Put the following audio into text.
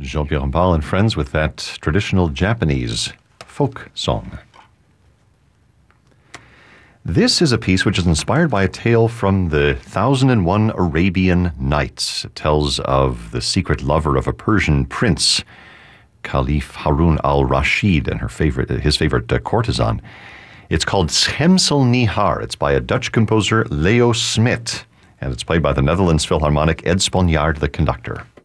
Jean-Pierre Rampal and friends with that traditional Japanese folk song. This is a piece which is inspired by a tale from the 1001 Arabian Nights. It tells of the secret lover of a Persian prince, Caliph Harun al-Rashid, and his favorite courtesan. It's called Schemsel Nihar. It's by a Dutch composer, Leo Smit, and it's played by the Netherlands Philharmonic, Ed Sponjaard, the conductor.